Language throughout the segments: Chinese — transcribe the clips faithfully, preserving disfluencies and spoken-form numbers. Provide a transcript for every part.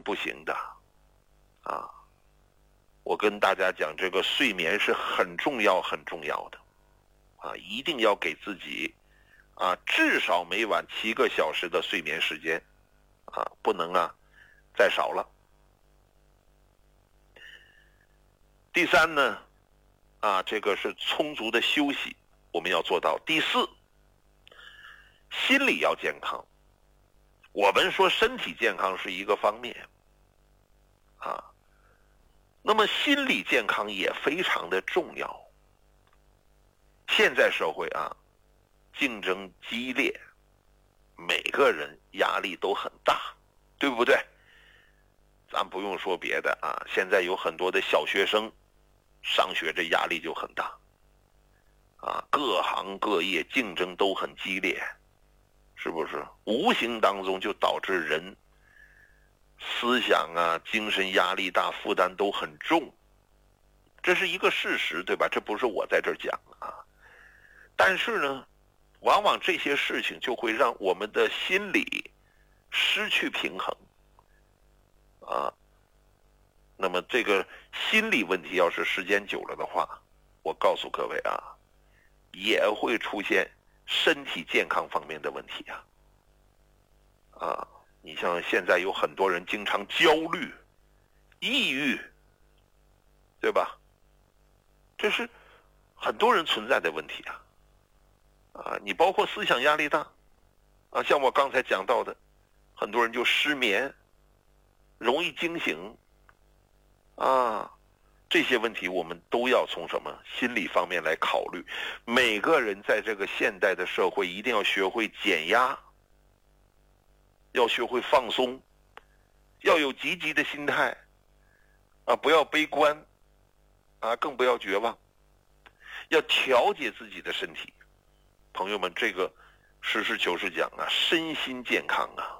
不行的啊。我跟大家讲，这个睡眠是很重要很重要的啊，一定要给自己啊至少每晚七个小时的睡眠时间啊，不能啊再少了。第三呢啊，这个是充足的休息，我们要做到。第四，心理要健康。我们说身体健康是一个方面啊，那么心理健康也非常的重要。现在社会啊，竞争激烈，每个人压力都很大，对不对？咱不用说别的啊，现在有很多的小学生上学这压力就很大啊，各行各业竞争都很激烈，是不是？无形当中就导致人思想啊、精神压力大，负担都很重，这是一个事实，对吧？这不是我在这儿讲啊。但是呢，往往这些事情就会让我们的心理失去平衡啊。那么这个心理问题要是时间久了的话，我告诉各位啊，也会出现身体健康方面的问题啊。啊，你像现在有很多人经常焦虑、抑郁，对吧？这是很多人存在的问题啊。啊，你包括思想压力大啊，像我刚才讲到的，很多人就失眠，容易惊醒啊，这些问题我们都要从什么心理方面来考虑。每个人在这个现代的社会一定要学会减压，要学会放松，要有积极的心态啊，不要悲观啊，更不要绝望，要调节自己的身体。朋友们，这个实事求是讲啊，身心健康啊。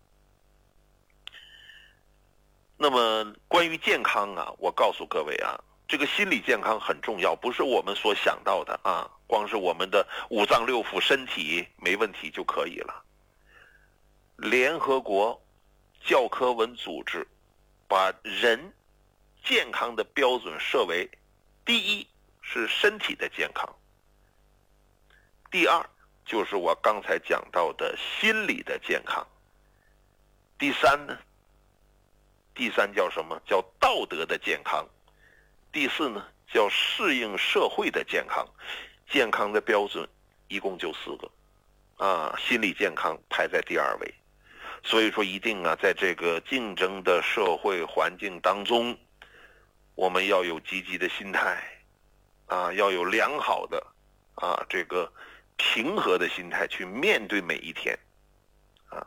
那么关于健康啊，我告诉各位啊，这个心理健康很重要，不是我们所想到的啊，光是我们的五脏六腑身体没问题就可以了。联合国教科文组织把人健康的标准设为，第一是身体的健康，第二就是我刚才讲到的心理的健康，第三呢，第三叫什么？叫道德的健康，第四呢叫适应社会的健康。健康的标准一共就四个啊，心理健康排在第二位。所以说一定啊，在这个竞争的社会环境当中，我们要有积极的心态啊，要有良好的啊这个平和的心态去面对每一天啊。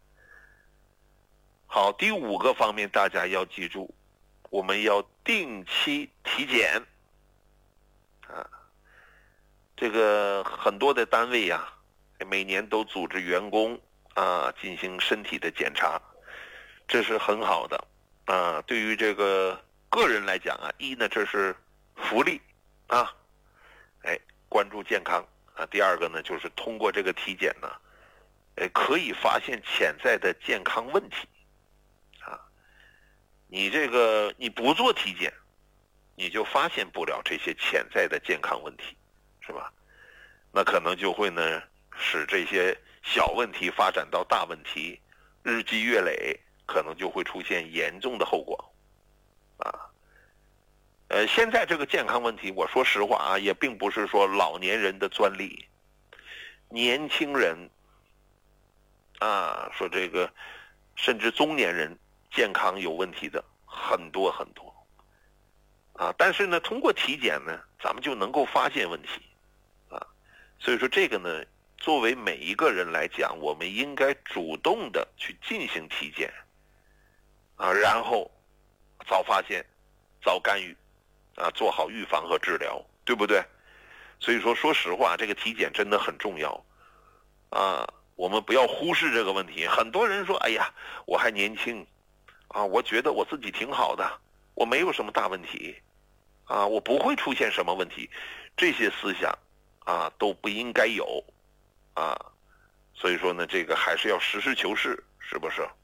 好，第五个方面大家要记住，我们要定期体检啊。这个很多的单位呀、啊，每年都组织员工啊进行身体的检查，这是很好的啊。对于这个个人来讲啊，一呢这是福利啊，哎，关注健康啊。第二个呢，就是通过这个体检呢，哎，可以发现潜在的健康问题啊。你这个你不做体检，你就发现不了这些潜在的健康问题，是吧？那可能就会呢使这些小问题发展到大问题，日积月累，可能就会出现严重的后果啊。呃，现在这个健康问题，我说实话啊，也并不是说老年人的专利，年轻人啊，说这个甚至中年人健康有问题的很多很多啊。但是呢，通过体检呢，咱们就能够发现问题啊。所以说这个呢，作为每一个人来讲，我们应该主动的去进行体检啊，然后早发现、早干预啊，做好预防和治疗，对不对？所以说，说实话，这个体检真的很重要啊，我们不要忽视这个问题。很多人说，哎呀，我还年轻啊，我觉得我自己挺好的，我没有什么大问题啊，我不会出现什么问题，这些思想啊都不应该有啊。所以说呢，这个还是要实事求是，是不是？